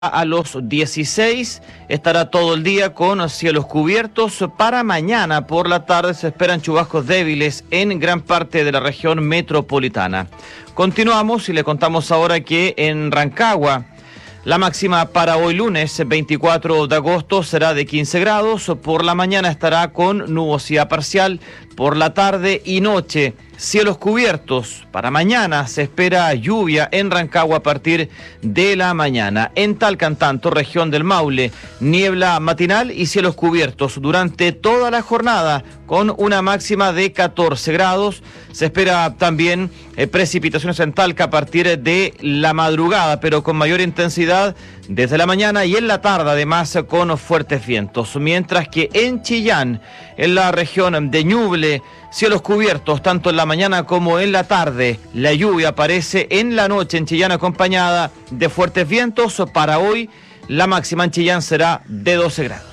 a los 16, estará todo el día con cielos cubiertos. Para mañana por la tarde se esperan chubascos débiles en gran parte de la región metropolitana. Continuamos y le contamos ahora que en Rancagua la máxima para hoy lunes 24 de agosto será de 15 grados, por la mañana estará con nubosidad parcial, por la tarde y noche cielos cubiertos. Para mañana se espera lluvia en Rancagua a partir de la mañana. En Talca, tanto, región del Maule, niebla matinal y cielos cubiertos durante toda la jornada con una máxima de 14 grados. Se espera también precipitaciones en Talca a partir de la madrugada, pero con mayor intensidad desde la mañana y en la tarde, además con fuertes vientos. Mientras que en Chillán, en la región de Ñuble, cielos cubiertos tanto en la mañana como en la tarde. La lluvia aparece en la noche en Chillán acompañada de fuertes vientos. Para hoy la máxima en Chillán será de 12 grados.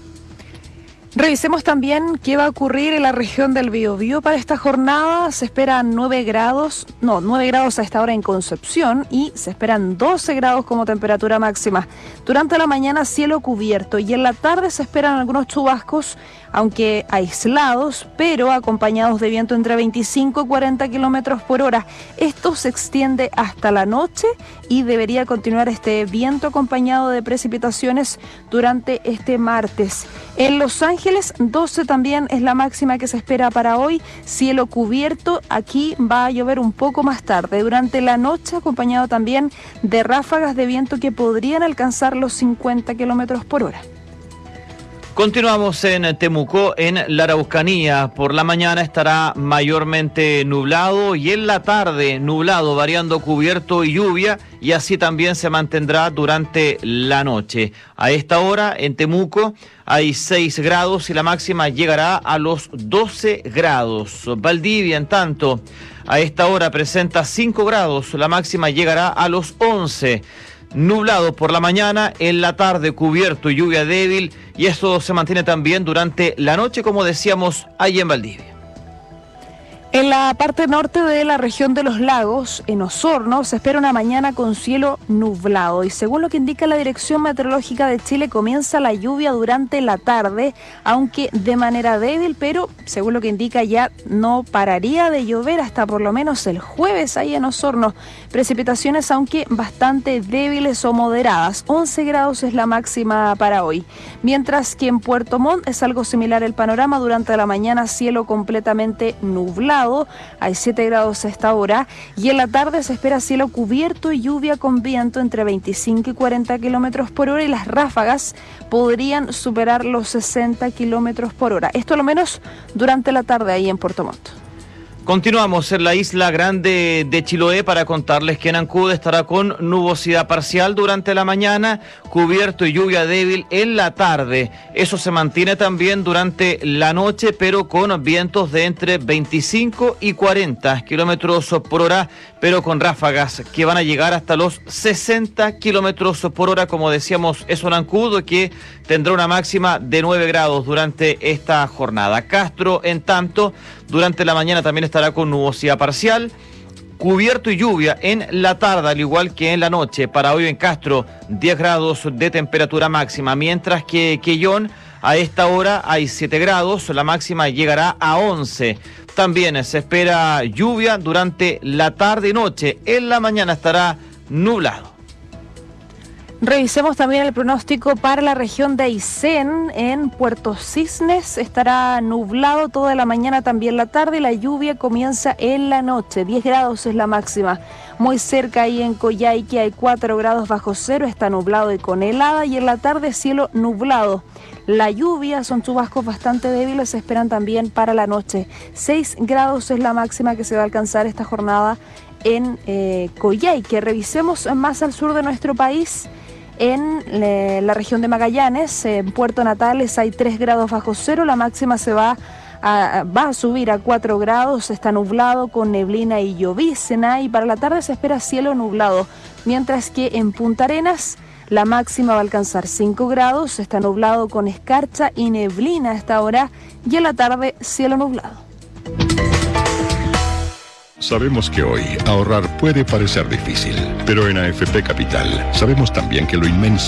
Revisemos también qué va a ocurrir en la región del Biobío para esta jornada. Se esperan 9 grados a esta hora en Concepción y se esperan 12 grados como temperatura máxima. Durante la mañana cielo cubierto y en la tarde se esperan algunos chubascos, aunque aislados, pero acompañados de viento entre 25 y 40 kilómetros por hora. Esto se extiende hasta la noche y debería continuar este viento acompañado de precipitaciones durante este martes. En Los Ángeles, 12 también es la máxima que se espera para hoy. Cielo cubierto, aquí va a llover un poco más tarde. Durante la noche, acompañado también de ráfagas de viento que podrían alcanzar los 50 kilómetros por hora. Continuamos en Temuco, en la Araucanía. Por la mañana estará mayormente nublado y en la tarde nublado, variando cubierto y lluvia, y así también se mantendrá durante la noche. A esta hora en Temuco hay 6 grados y la máxima llegará a los 12 grados. Valdivia, en tanto, a esta hora presenta 5 grados, la máxima llegará a los 11. Nublado por la mañana, en la tarde cubierto y lluvia débil, y esto se mantiene también durante la noche, como decíamos, allí en Valdivia. En la parte norte de la región de los lagos, en Osorno, se espera una mañana con cielo nublado y según lo que indica la Dirección Meteorológica de Chile, comienza la lluvia durante la tarde, aunque de manera débil, pero según lo que indica ya no pararía de llover hasta por lo menos el jueves ahí en Osorno. Precipitaciones aunque bastante débiles o moderadas, 11 grados es la máxima para hoy. Mientras que en Puerto Montt es algo similar el panorama, durante la mañana cielo completamente nublado. Hay 7 grados a esta hora y en la tarde se espera cielo cubierto y lluvia con viento entre 25 y 40 kilómetros por hora y las ráfagas podrían superar los 60 kilómetros por hora. Esto a lo menos durante la tarde ahí en Puerto Montt. Continuamos en la isla grande de Chiloé para contarles que en Ancud estará con nubosidad parcial durante la mañana, cubierto y lluvia débil en la tarde. Eso se mantiene también durante la noche, pero con vientos de entre 25 y 40 kilómetros por hora, pero con ráfagas que van a llegar hasta los 60 kilómetros por hora. Como decíamos, es un Ancud que tendrá una máxima de 9 grados durante esta jornada. Castro, en tanto, durante la mañana también estará con nubosidad parcial, cubierto y lluvia en la tarde, al igual que en la noche. Para hoy en Castro, 10 grados de temperatura máxima, mientras que Quellón, a esta hora hay 7 grados, la máxima llegará a 11. También se espera lluvia durante la tarde y noche, en la mañana estará nublado. Revisemos también el pronóstico para la región de Aysén. En Puerto Cisnes estará nublado toda la mañana, también la tarde, y la lluvia comienza en la noche. 10 grados es la máxima. Muy cerca ahí en Coyhaique hay 4 grados bajo cero, está nublado y con helada, y en la tarde cielo nublado. La lluvia, son chubascos bastante débiles, se esperan también para la noche. 6 grados es la máxima que se va a alcanzar esta jornada en Coyhaique. Revisemos más al sur de nuestro país. En la región de Magallanes, en Puerto Natales, hay 3 grados bajo cero, la máxima va a subir a 4 grados, está nublado con neblina y llovizna, y para la tarde se espera cielo nublado, mientras que en Punta Arenas la máxima va a alcanzar 5 grados, está nublado con escarcha y neblina a esta hora, y en la tarde cielo nublado. Sabemos que hoy ahorrar puede parecer difícil, pero en AFP Capital sabemos también que lo inmenso